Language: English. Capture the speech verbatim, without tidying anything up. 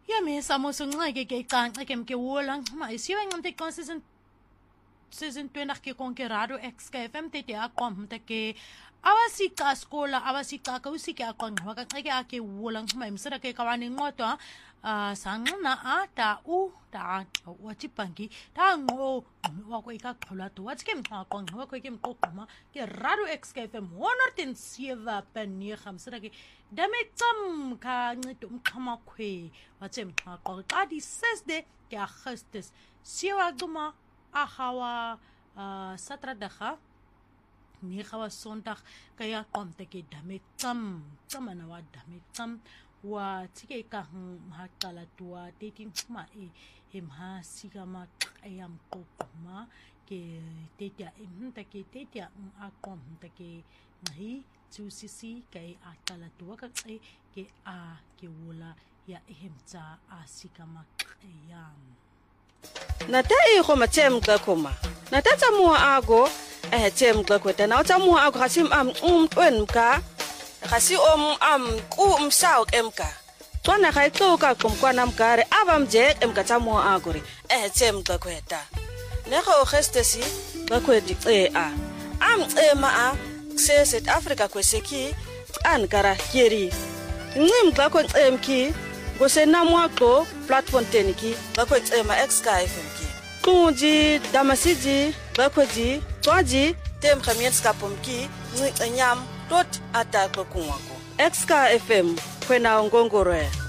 Yamisa musungeke ke kanxa ke mke wola ma isiwe ngante consistent season twenty ke konkerado X K F M tete aqomte ke awasika skola awasika ka usike aqonqwa ka xeke ake wola ma imsera ke kawani nqodwa sanqina ata u ta wathi banki ta ngo wakho ikaqhula to wathi ke mxaqonqwa wakho ke mqoqoma ke radio X K F M one oh seven penie khamsera ke dametsam ka ncedo umxhama khwe wathi mxaqo xa di sesde ke augustus siwa duma ahawa satradaga ni gawa sondag kaya qomte ke dametsam tsamana wa dametsam wa tike ka mahaqala tuwa tating ma e hemha sigama ayam qoqoma ke tetia imta ke tetia aqom take ngi tsusisi kai aqala tuwa ka ke a ke wola ya hemtsa asigama ayam nata e go matsem ka khoma nata tsa mo ago eh tsem ka kweta na tsa mo ago gasim am um twen ka gasi om am ku umsaw emka tsona ga itlo ka komkwana mkare abamje emka tsa mo ago re eh tsem ka kweta ne go gestesi ba kwedi e a am ema a se South Africa kweseki an kara keri ngim ka ko emki go se na mwako platform teniki bakwe tsema X K F M ki kunji damasiji bakwe ji twaji tem khamien skapomki nyam tot ata ko kunwako X K F M kwena ngongore